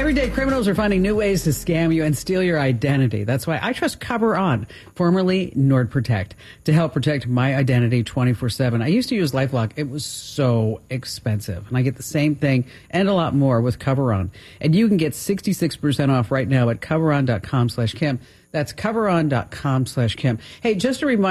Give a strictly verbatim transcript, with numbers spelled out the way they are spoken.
Every day, criminals are finding new ways to scam you and steal your identity. That's why I trust Cover On, formerly NordProtect, to help protect my identity twenty-four seven. I used to use LifeLock. It was so expensive. And I get the same thing and a lot more with Cover On. And you can get sixty-six percent off right now at coveron.com slash Kim. That's coveron.com slash Kim. Hey, just a reminder.